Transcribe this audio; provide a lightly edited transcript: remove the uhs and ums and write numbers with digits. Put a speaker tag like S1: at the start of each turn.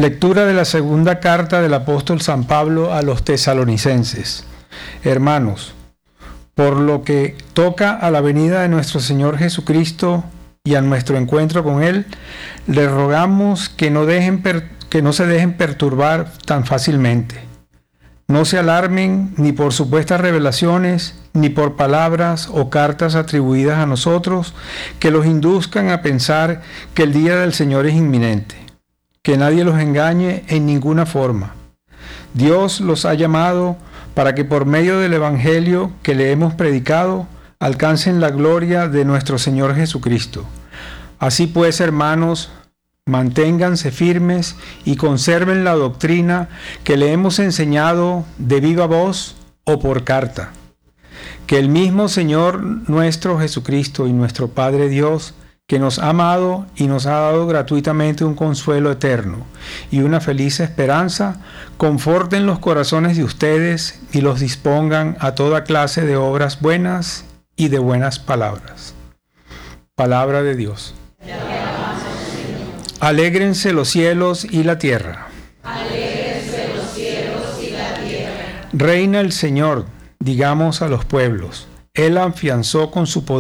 S1: Lectura de la segunda carta del apóstol San Pablo a los tesalonicenses. Hermanos, por lo que toca a la venida de nuestro Señor Jesucristo y a nuestro encuentro con Él, les rogamos que no se dejen perturbar tan fácilmente. No se alarmen ni por supuestas revelaciones, ni por palabras o cartas atribuidas a nosotros que los induzcan a pensar que el día del Señor es inminente. Que nadie los engañe en ninguna forma. Dios los ha llamado para que por medio del Evangelio que le hemos predicado, alcancen la gloria de nuestro Señor Jesucristo. Así pues, hermanos, manténganse firmes y conserven la doctrina que le hemos enseñado de viva voz o por carta. Que el mismo Señor nuestro Jesucristo y nuestro Padre Dios, que nos ha amado y nos ha dado gratuitamente un consuelo eterno y una feliz esperanza, conforten los corazones de ustedes y los dispongan a toda clase de obras buenas y de buenas palabras. Palabra de Dios. Alégrense los cielos y la tierra.
S2: Alégrense los cielos y la tierra.
S1: Reina el Señor, digamos a los pueblos. Él afianzó con su poder